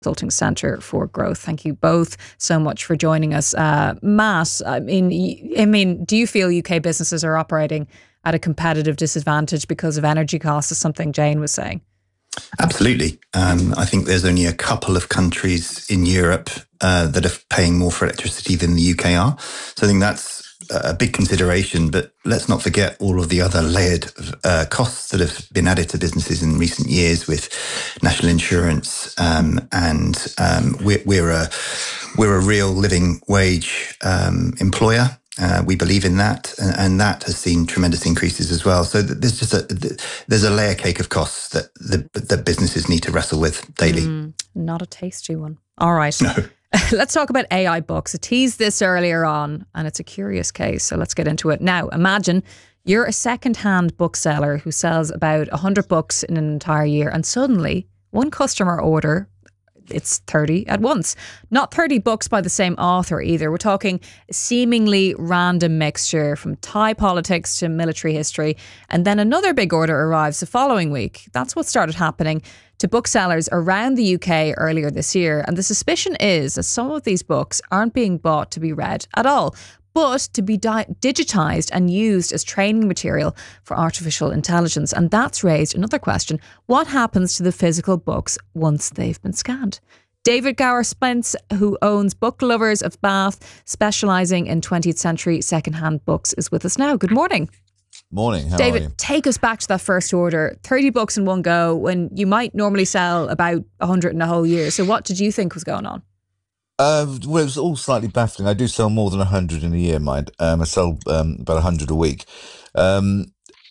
Consulting Centre for Growth. Thank you both so much for joining us. Matt, I mean, do you feel UK businesses are operating at a competitive disadvantage because of energy costs, as something Jane was saying? Absolutely. I think there's only a couple of countries in Europe that are paying more for electricity than the UK are. So I think that's a big consideration, but let's not forget all of the other layered costs that have been added to businesses in recent years with national insurance, and we're a real living wage employer. We believe in that, and that has seen tremendous increases as well. So there's just there's a layer cake of costs that businesses need to wrestle with daily. Not a tasty one. All right. No. Let's talk about AI books. I teased this earlier on, and it's a curious case, so let's get into it. Now, imagine you're a second-hand bookseller who sells about 100 books in an entire year, and suddenly one customer order, it's 30 at once. Not 30 books by the same author either. We're talking a seemingly random mixture from Thai politics to military history. And then another big order arrives the following week. That's what started happening to booksellers around the UK earlier this year. And the suspicion is that some of these books aren't being bought to be read at all, but to be digitised and used as training material for artificial intelligence. And that's raised another question. What happens to the physical books once they've been scanned? David Gower-Spence, who owns Book Lovers of Bath, specialising in 20th century second-hand books, is with us now. Good morning. Morning, how David, are you? take us back to that first order. 30 books in one go when you might normally sell about 100 in a whole year. So what did you think was going on? Well, it was all slightly baffling. I do sell more than 100 in a year, mind. I sell about 100 a week. The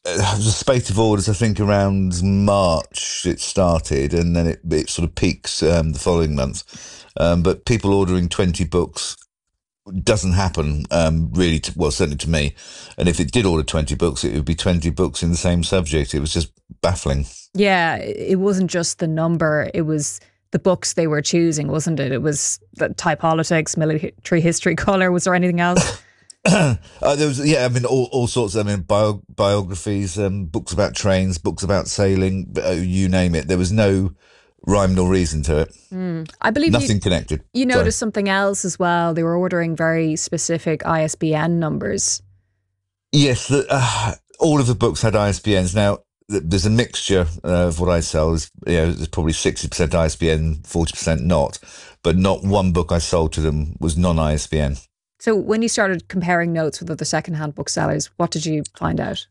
spate of orders, I think around March it started, and then it sort of peaks the following month. But people ordering 20 books doesn't happen really, certainly to me. And if it did order 20 books, it would be 20 books in the same subject. It was just baffling. Yeah, it wasn't just the number, it was the books they were choosing, wasn't it? It was the Thai politics, military history, colour. Was there anything else? There was, all sorts. Biographies, books about trains, books about sailing, you name it. There was no rhyme nor reason to it. I believe nothing connected. You noticed something else as well. They were ordering very specific ISBN numbers. Yes, all of the books had ISBNs. Now, there's a mixture of what I sell. There's probably 60% ISBN, 40% not. But not one book I sold to them was non-ISBN. So when you started comparing notes with other secondhand booksellers, what did you find out?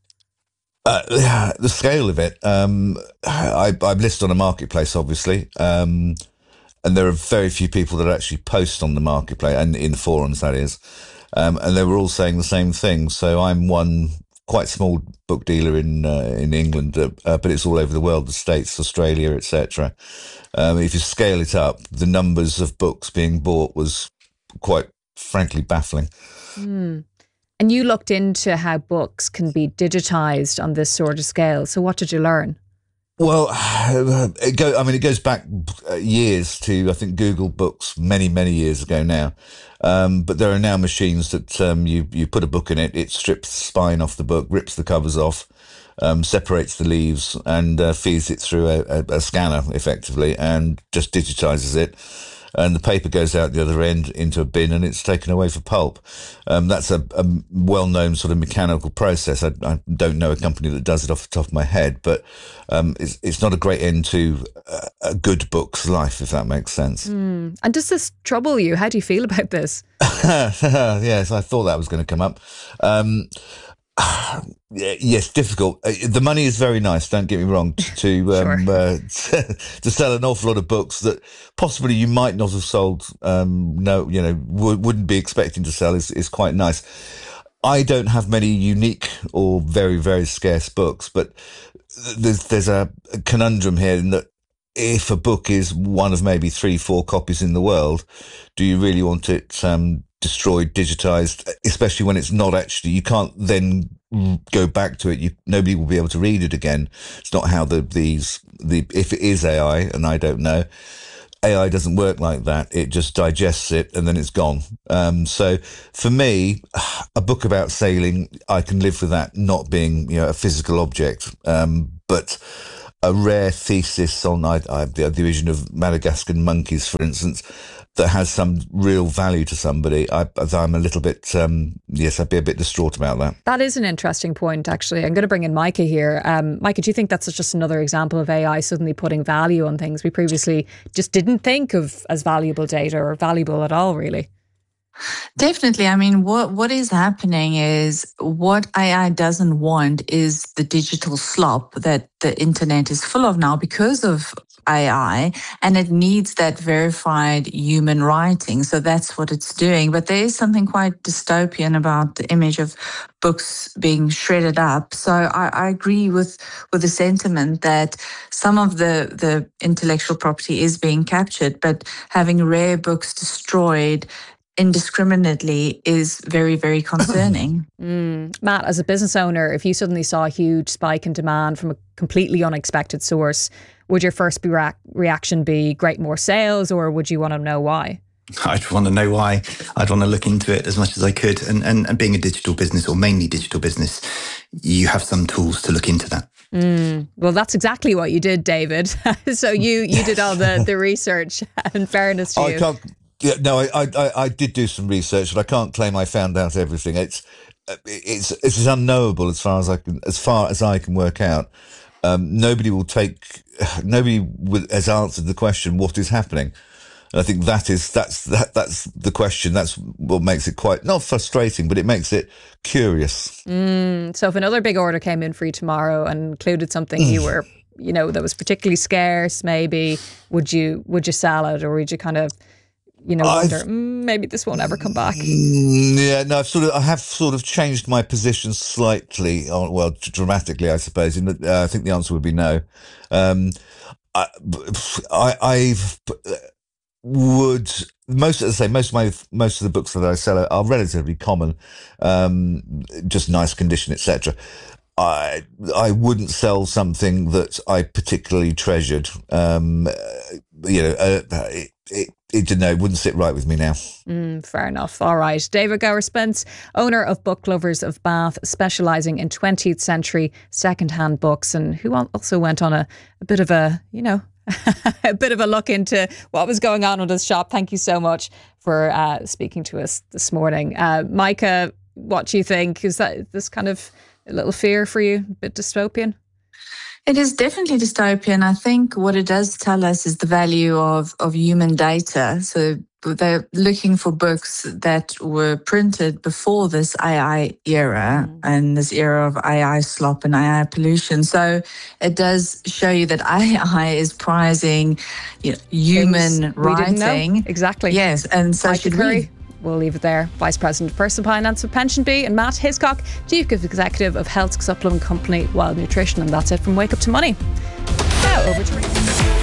The scale of it. I'm listed on a marketplace, obviously. And there are very few people that actually post on the marketplace, and in forums, that is. And they were all saying the same thing. So I'm one quite small book dealer in England, but it's all over the world, the States, Australia, etc. If you scale it up, the numbers of books being bought was quite frankly baffling. And you looked into how books can be digitised on this sort of scale. So what did you learn? Well, it goes back years to, I think, Google Books many, many years ago now. But there are now machines that you put a book in it, it strips the spine off the book, rips the covers off, separates the leaves, and feeds it through a scanner, effectively, and just digitises it. And the paper goes out the other end into a bin, and it's taken away for pulp. That's a well-known sort of mechanical process. I don't know a company that does it off the top of my head, but it's not a great end to a good book's life, if that makes sense. And does this trouble you? How do you feel about this? Yes, I thought that was going to come up. Yes, difficult. The money is very nice. Don't get me wrong. To sell an awful lot of books that possibly you might not have sold. Wouldn't be expecting to sell is quite nice. I don't have many unique or very, very scarce books, but there's a conundrum here in that if a book is one of maybe 3-4 copies in the world, do you really want it destroyed, digitized, especially when it's not actually, you can't then go back to it. Nobody will be able to read it again. It's not how if it is AI, and I don't know, AI doesn't work like that. It just digests it and then it's gone. So for me, a book about sailing, I can live with that not being, a physical object. But a rare thesis on the division of Madagascar monkeys, for instance, that has some real value to somebody, I'm a little bit, I'd be a bit distraught about that. That is an interesting point, actually. I'm going to bring in Micah here. Micah, do you think that's just another example of AI suddenly putting value on things we previously just didn't think of as valuable data or valuable at all, really? Definitely. I mean, what is happening is what AI doesn't want is the digital slop that the internet is full of now because of AI, and it needs that verified human writing. So that's what it's doing. But there is something quite dystopian about the image of books being shredded up. So I agree with the sentiment that some of the intellectual property is being captured, but having rare books destroyed indiscriminately is very, very concerning. Matt, as a business owner, if you suddenly saw a huge spike in demand from a completely unexpected source, would your first reaction be great, more sales, or would you want to know why? I'd want to know why. I'd want to look into it as much as I could. And being a digital business, or mainly digital business, you have some tools to look into that. Well, that's exactly what you did, David. So you did all the research, in fairness to you. Yeah, no, I did do some research, but I can't claim I found out everything. It's as unknowable as far as I can work out. Nobody has answered the question, what is happening? And I think that's the question. That's what makes it quite not frustrating, but it makes it curious. So if another big order came in for you tomorrow and included something you were, that was particularly scarce, maybe would you sell it, or would you kind of wonder maybe this won't ever come back? Yeah, no, I have sort of changed my position slightly, dramatically, I suppose. I think the answer would be no. Most of the books that I sell are relatively common, just nice condition, etc. I wouldn't sell something that I particularly treasured. It wouldn't sit right with me now. Fair enough. All right. David Gower-Spence, owner of Book Lovers of Bath, specialising in 20th century second-hand books, and who also went on a bit of a, a bit of a look into what was going on with his shop. Thank you so much for speaking to us this morning. Micah, what do you think? Is this kind of a little fear for you? A bit dystopian? It is definitely dystopian. I think what it does tell us is the value of human data. So they're looking for books that were printed before this AI era and this era of AI slop and AI pollution. So it does show you that AI is prizing human writing. Exactly. Yes, and so should we. We'll leave it there. Vice President of Personal Finance of PensionBee, and Matt Hiscock, Chief Executive of health supplement company Wild Nutrition. And that's it from Wake Up to Money. Now over to you.